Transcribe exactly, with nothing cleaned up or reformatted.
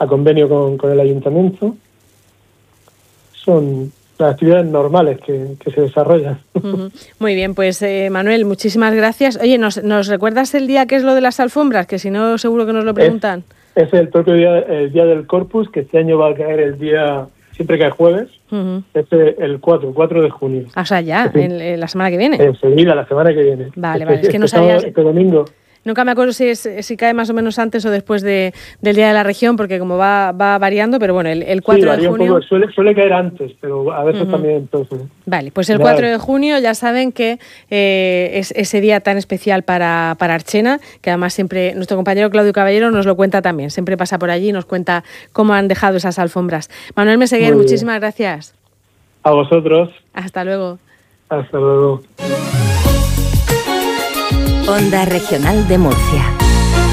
a convenio con, con el ayuntamiento. Son las actividades normales que, que se desarrollan. Uh-huh. Muy bien, pues eh, Manuel, muchísimas gracias. Oye, ¿nos, ¿nos recuerdas el día que es lo de las alfombras? Que si no, seguro que nos lo preguntan. Es, es el propio día, el día del Corpus, que este año va a caer el día, siempre cae jueves, uh-huh. es el cuatro, cuatro de junio. O sea, ya, es en, en la semana que viene. Enseguida, la semana que viene. Vale, este, vale, es que no este sabía... sábado, este domingo. Nunca me acuerdo si es, si cae más o menos antes o después de, del Día de la Región, porque como va va variando, pero bueno, el, el cuatro sí, de junio... Un poco. Suele, suele caer antes, pero a veces uh-huh. también entonces. Vale, pues el cuatro de junio ya saben que eh, es ese día tan especial para, para Archena, que además siempre nuestro compañero Claudio Caballero nos lo cuenta también, siempre pasa por allí y nos cuenta cómo han dejado esas alfombras. Manuel Meseguer, muchísimas gracias. A vosotros. Hasta luego. Hasta luego. Onda Regional de Murcia.